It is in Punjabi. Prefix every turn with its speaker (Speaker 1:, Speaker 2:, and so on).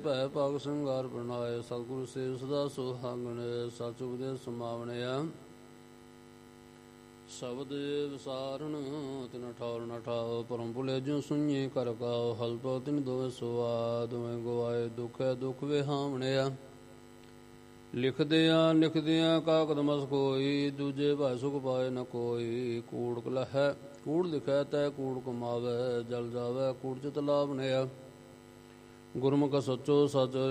Speaker 1: ਭੈ ਭਾਗ ਸੰਗਾਰ ਬਣਾਏ ਸਤਿਗੁਰੂ ਸੇਵ ਸਦਾ ਸੁਹਾਗਣੇ ਸੱਚ ਉਪਦੇਸ ਸਮਾਵਣਿਆ ਸ਼ਬਦ ਵਿਸਾਰਨ ਤਿਨ ਠਾਉਰ ਨ ਠਾਓ ਪਰਮ ਭੁਲੇ ਜਿਉ ਸੁਣੀਏ ਕਰ ਕਾਓ ਹਲਪੋ ਤਿਨ ਦੋਵੇਂ ਸੁਆ ਦੋਵੇਂ ਗਵਾਏ ਦੁਖ ਹੈ ਦੁਖ ਵਿਹਾਵਣਿਆ ਲਿਖਦਿਆਂ ਕਾਕਦ ਮਸ ਕੋਈ ਦੂਜੇ ਭਾਇ ਸੁਖ ਪਾਏ ਨ ਕੋਈ ਕੂੜ ਕਲਹੈ ਕੂੜ ਲਿਖੈ ਤੈ ਕੂੜ ਕਮਾਵੈ ਜਲ ਜਾਵੈ ਕੂੜ ਚਿਤ ਲਾਵਣਿਆ ਗੁਰਮੁਖ ਸੱਚੋ ਸਚ